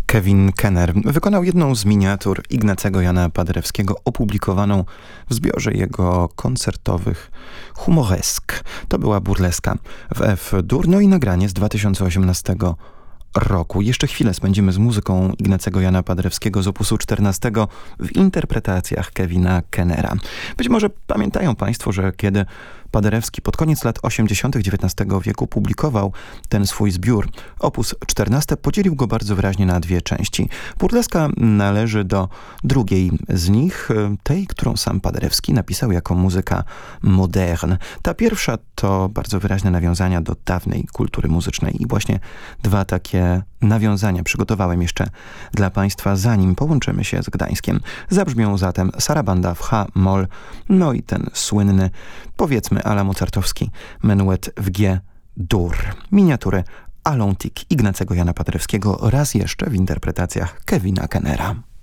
Kevin Kenner wykonał jedną z miniatur Ignacego Jana Paderewskiego opublikowaną w zbiorze jego koncertowych Humoresk. To była burleska w F-dur, no i nagranie z 2018 roku. Jeszcze chwilę spędzimy z muzyką Ignacego Jana Paderewskiego z opusu 14 w interpretacjach Kevina Kennera. Być może pamiętają Państwo, że kiedy Paderewski pod koniec lat 80. XIX wieku publikował ten swój zbiór, opus 14, podzielił go bardzo wyraźnie na dwie części. Burleska należy do drugiej z nich, tej, którą sam Paderewski napisał jako muzyka moderne. Ta pierwsza to bardzo wyraźne nawiązania do dawnej kultury muzycznej i właśnie dwa takie nawiązania przygotowałem jeszcze dla Państwa, zanim połączymy się z Gdańskiem. Zabrzmią zatem sarabanda w H-moll, no i ten słynny, powiedzmy a la mozartowski, menuet w G-dur. Miniatury Alontik Ignacego Jana Paderewskiego raz jeszcze w interpretacjach Kevina Kennera.